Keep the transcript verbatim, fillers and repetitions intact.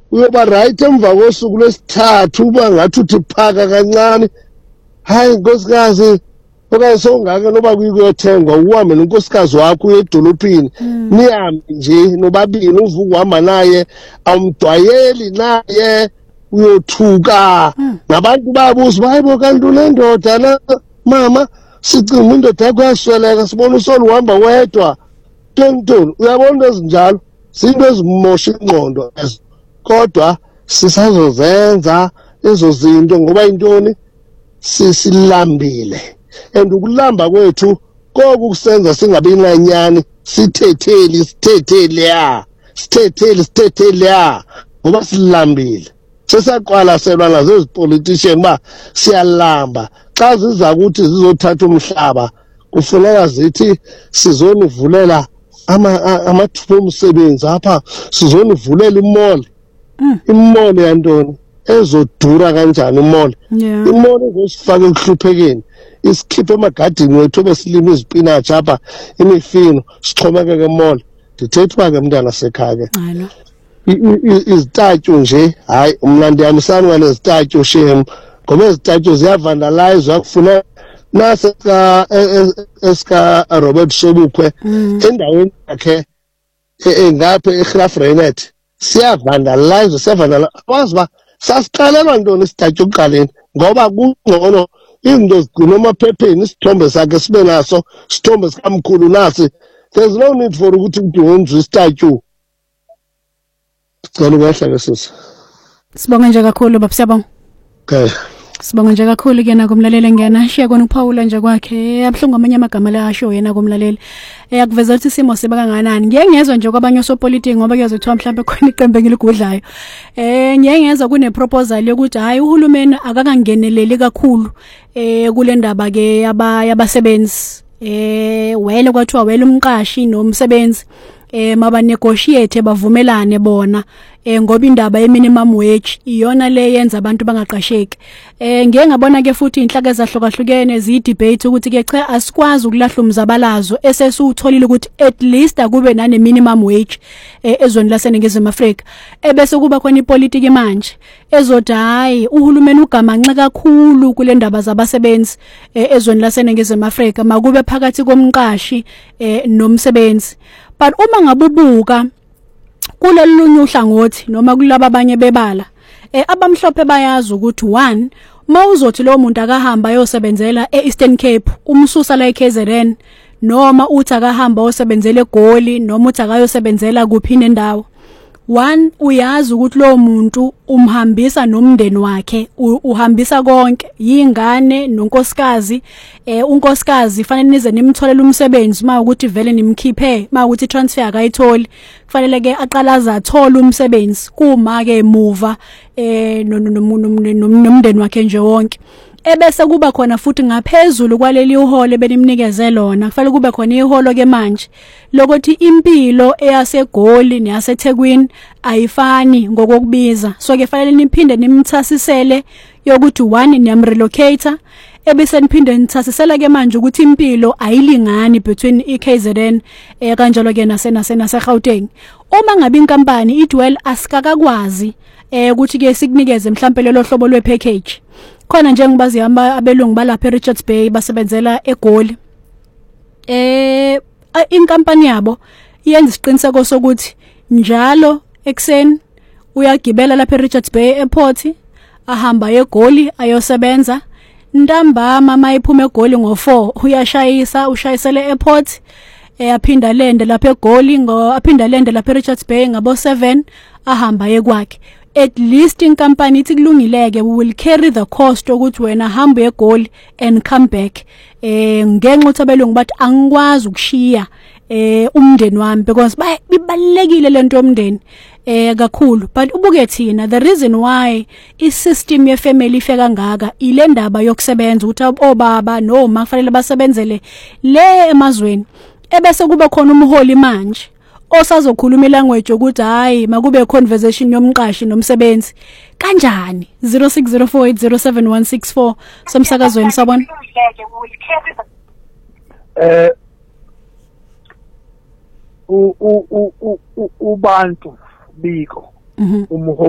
uyoba right emva kosuku lwesithathu uba ngathi uthi phaka kancane hayi nkosikazi okanye sowungake noba kuyothengwa uhambe nonkosikazi wakho uye edolophini nihambe nje nobabili uvuka uhamba naye awumdwayeli naye uyothuka nabantu babuza hayi bo kanti unendoda la mama sicima indoda yakho yasweleka sibona usolo uhamba wedwa tontoni uyabona ezinjalo zinto ezimosha ingqondo ezo kodwa sisazozenza ezo zinto ngoba intoni sisilambile and ukulamba kwethu koku kusenza singabi nanyani sithetheli sithetheli ya sithetheli sithetheli ya ngoba silambile sesaqwalaselwa nazo ezipolitician ba siyalamba xa ziza ukuthi zizothatha umhlaba kufuneka zithi sizonivulela ama amathuba omsebenzi apha sizonivulela imall imall yantoni ezodura kanjani imall imall ezosifaka ekuhluphekeni isikhiphe emagadini wethu besilima izipinatshi apha imifino sixhomekeke emall ndithetha ke mntana sekhaya ke izitatyu nje hayi umna ndiyamisana kwanezitatyu shem ngoba izitatyu ziyavandalizwa kufuna naseka eska Robert Sobukwe endaweni yakhe engapha eGraafrenet siyavandalizwa siyavandalizwa wazi ba sasiqalelwa ntoni isitatyu kuqaleni ngoba kungcono izinto zigcina emaphepheni isithombe sakhe sibe naso isithombe sikamkhulu nasi there's no need for ukuthi kudungwe isitatyu sicela ukwehla ke sisi sibonga nje kakhulu baba siyabonga okay sibonga nje kakhulu ke na kumlaleli ngena shiya kona uPaula nje kwakhe abhlungu amanye amagama la asho yena kumlaleli eyakuveza ukuthi isimo siba kanganani ngiye ngezwe nje kwabanye osopolitiki ngoba kuyazothiwa mhlawumbe khona iqembe ngiligudlayo eh ngiye ngezwe kune proposal yokuthi hayi uhulumeni akakangeneleli kakhulu eh kule ndaba ke yabasebenzi eh wele kwathiwa wele umqashi nomsebenzi eh maba negotiate bavumelane bona eh ngoba indaba ye minimum wage iyona le yenza abantu bangaqasheki eh ngeke ngabona ke futhi inhlaka ezahlukahlukene zi debate ukuthi ke cha asikwazi ukulahla umzabalazo esesutholile ukuthi at least akube nane minimum wage eh ezweni laseNingizimu Afrika ebese kuba khona ipolitiki manje ezothi hayi uhulumeni ugamanxe kakhulu kule ndaba zabasebenzi eh ezweni laseNingizimu Afrika makube phakathi komqashi eh nomsebenzi. But uma ngabubuka kulelunye uhlangothi noma kulabo abanye bebala eh abamhlophe bayazi ukuthi one mawuzothi lo muntu akahamba ayosebenzela eEastern Cape umsusa la eK Z N noma uthi akahamba ayosebenzela eGoli noma uthi akayosebenzela kuphi nendawo one uyazi ukuthi lo muntu umhambisa nomndeni wakhe uhambisa konke yingane nonkosikazi eh unkosikazi fanele nize nimtholela umsebenzi uma ukuthi vele nimkhiphe uma ukuthi transfer akayitholi kufanele ke aqalaza athola umsebenzi kuma ke emuva eh nomndeni wakhe nje wonke ebese kuba khona futhi ngaphezulu kwaleli uholo benimnikeze lona kufanele kube khona iholo ke manje lokuthi impilo eyaseGoli neyaseThekwini ayifani ngokokubiza so ke fanele niphinde nimthasisele yokuthi one niyamrelocate ebese niphinde nithasisela ke manje ukuthi impilo ayilingani between iK Z N eh kanjalo ke nasena naseGauteng uma ngabe inkampani idwell asikakakwazi eh ukuthi ke sikunikeze mhlawumbe lelo hlobo lwepackage khona njengobazi abelungu balapha eRichards Bay basebenzela eGoli eh inkampani yabo yenza isiqiniseko sokuthi njalo ekseni uyagibela lapha eRichards Bay airport ahamba eGoli ayosebenza ntambama mayiphuma eGoli ngo four uyashayisa ushayisele airport eyaphinda lende lapha eGoli ngo aphinda lende lapha eRichards Bay ngabo seven ahamba ekwakhe at least inkampani ithi kulungileke we will carry the cost ukuthi wena hamba eGoli and come back eh ngenxa ukuthi abelungu bathi angikwazi ukushiya eh umndeni wami because bibalekile lento yomndeni eh kakhulu but ubuke thina the reason why i system ye family ifeka ngaka ile ndaba yokusebenza ukuthi obaba noma kufanele basebenzele le emazweni ebese kuba khona umholi manje osazokhuluma ilanguage ukuthi hayi makube conversation yomqashi nomsebenzi kanjani zero six zero four eight zero seven one six four somsakazweni sabona eh u u u ubantu biko